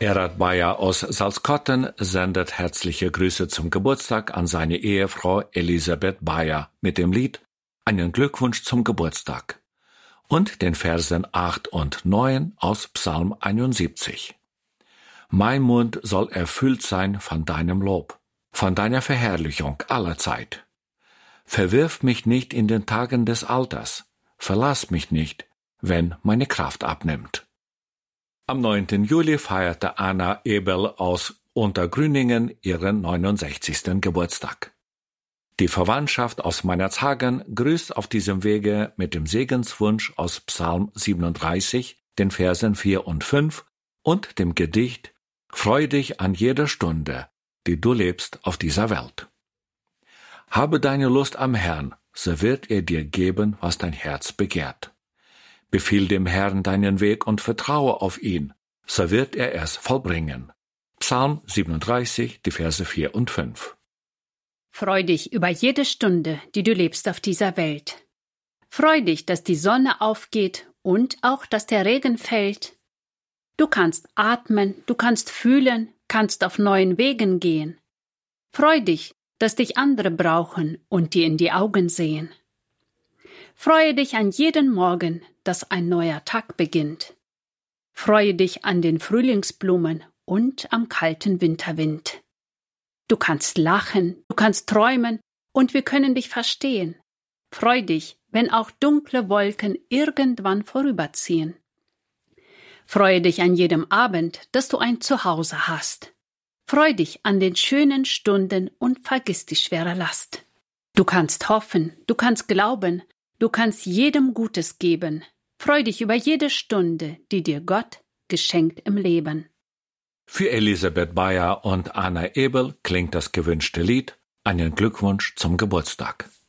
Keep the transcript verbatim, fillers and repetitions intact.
Erhard Bayer aus Salzkotten sendet herzliche Grüße zum Geburtstag an seine Ehefrau Elisabeth Bayer mit dem Lied Einen Glückwunsch zum Geburtstag und den Versen acht und neun aus Psalm einundsiebzig. Mein Mund soll erfüllt sein von deinem Lob, von deiner Verherrlichung allerzeit. Verwirf mich nicht in den Tagen des Alters, verlass mich nicht, wenn meine Kraft abnimmt. Am neunten Juli feierte Anna Ebel aus Untergrüningen ihren neunundsechzigsten Geburtstag. Die Verwandtschaft aus Meinerzhagen grüßt auf diesem Wege mit dem Segenswunsch aus Psalm siebenunddreißig, den Versen vier und fünf und dem Gedicht Freu dich an jeder Stunde, die du lebst auf dieser Welt. Habe deine Lust am Herrn, so wird er dir geben, was dein Herz begehrt. Befiehl dem Herrn deinen Weg und vertraue auf ihn, so wird er es vollbringen. Psalm siebenunddreißig, die Verse vier und fünf. Freu dich über jede Stunde, die du lebst auf dieser Welt. Freu dich, dass die Sonne aufgeht und auch, dass der Regen fällt. Du kannst atmen, du kannst fühlen, kannst auf neuen Wegen gehen. Freu dich, dass dich andere brauchen und dir in die Augen sehen. Freue dich an jeden Morgen, dass ein neuer Tag beginnt. Freue dich an den Frühlingsblumen und am kalten Winterwind. Du kannst lachen, du kannst träumen und wir können dich verstehen. Freu dich, wenn auch dunkle Wolken irgendwann vorüberziehen. Freue dich an jedem Abend, dass du ein Zuhause hast. Freu dich an den schönen Stunden und vergiss die schwere Last. Du kannst hoffen, du kannst glauben, du kannst jedem Gutes geben. Freu dich über jede Stunde, die dir Gott geschenkt im Leben. Für Elisabeth Bayer und Anna Ebel klingt das gewünschte Lied Einen Glückwunsch zum Geburtstag.